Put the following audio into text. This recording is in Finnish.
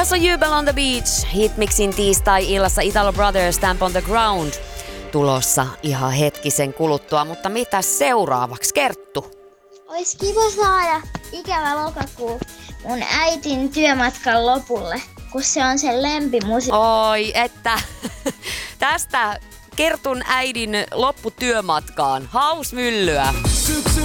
Tässä on Jubel on the Beach, Hitmixin tiistai-illassa Italo Brothers, Stamp on the Ground tulossa ihan hetkisen kuluttua, mutta mitä seuraavaksi, Kerttu? Ois kiva saada Ikävä lokakuu mun äitin työmatkan lopulle, kun se on sen lempimusiikki. Oi, että tästä Kertun äidin lopputyömatkaan hausmyllyä.